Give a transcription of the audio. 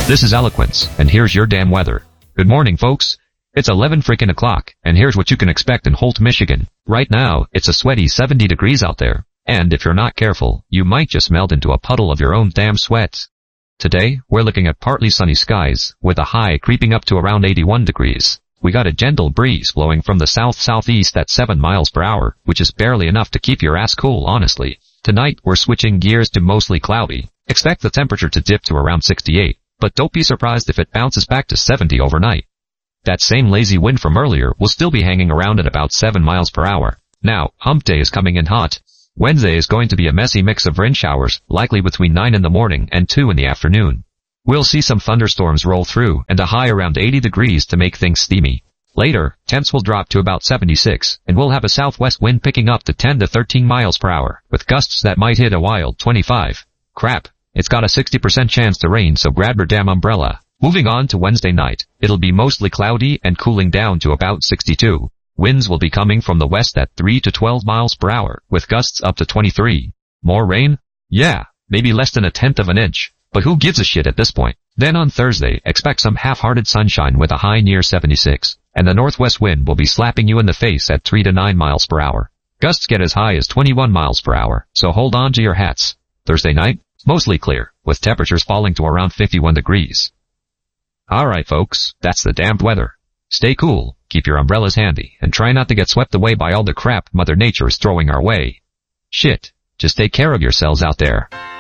This is Eloquence, and here's your damn weather. Good morning, folks. It's 11 freaking o'clock, and here's what you can expect in Holt, Michigan. Right now, it's a sweaty 70 degrees out there, and if you're not careful, you might just melt into a puddle of your own damn sweat. Today, we're looking at partly sunny skies, with a high creeping up to around 81 degrees. We got a gentle breeze blowing from the south-southeast at 7 miles per hour, which is barely enough to keep your ass cool, honestly. Tonight, we're switching gears to mostly cloudy. Expect the temperature to dip to around 68, but don't be surprised if it bounces back to 70 overnight. That same lazy wind from earlier will still be hanging around at about 7 miles per hour. Now, hump day is coming in hot. Wednesday is going to be a messy mix of rain showers, likely between 9 in the morning and 2 in the afternoon. We'll see some thunderstorms roll through and a high around 80 degrees to make things steamy. Later, temps will drop to about 76, and we'll have a southwest wind picking up to 10 to 13 miles per hour, with gusts that might hit a wild 25. Crap. It's got a 60% chance to rain, so grab your damn umbrella. Moving on to Wednesday night, it'll be mostly cloudy and cooling down to about 62. Winds will be coming from the west at 3 to 12 miles per hour, with gusts up to 23. More rain? Yeah, maybe less than 1/10 of an inch. But who gives a shit at this point? Then on Thursday, expect some half-hearted sunshine with a high near 76, and the northwest wind will be slapping you in the face at 3 to 9 miles per hour. Gusts get as high as 21 miles per hour, so hold on to your hats. Thursday night? Mostly clear, with temperatures falling to around 51 degrees. Alright folks, that's the damned weather. Stay cool, keep your umbrellas handy, and try not to get swept away by all the crap Mother Nature is throwing our way. Shit, just take care of yourselves out there.